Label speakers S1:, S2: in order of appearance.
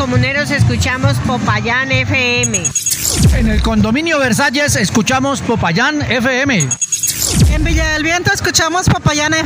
S1: comuneros escuchamos Popayán FM.
S2: En el condominio Versalles escuchamos Popayán FM.
S3: En Villa del Viento escuchamos Popayán FM.